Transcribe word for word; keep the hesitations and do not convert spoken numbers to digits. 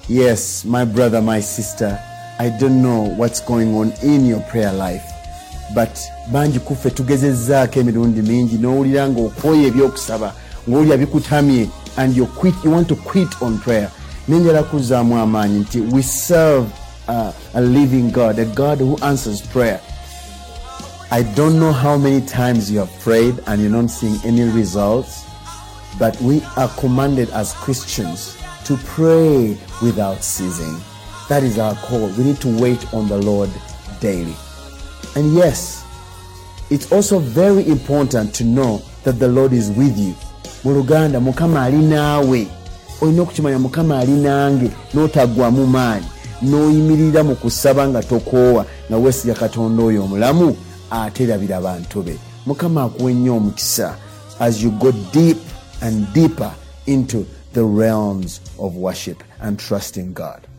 Yes, my brother, my sister, I don't know what's going on in your prayer life, but banji kufe tugezezzaako emirundi mingi n'owulira ng'okooye ebyokusaba ng'olya bikutamye and you quit, you want to quit on prayer. Nenjala kuzzaamu amaanyi nti we serve uh, a living God, a God who answers prayer. I don't know how many times you have prayed and you're not seeing any results, but we are commanded as Christians to pray without ceasing. That is our call. We need to wait on the Lord daily. And yes, it's also very important to know that the Lord is with you. Mu Luganda, Mukama ali naawe. Olina okukimanya Mukama ali nange n'otagwamu maanyi n'oyimirira mu kusaba nga tokoowa nga weesiga Katonda oyo omulamu aterabira abantu be. Mukama akuwe nnyo omukisa as you go deep and deeper into the realms of worship and trusting God.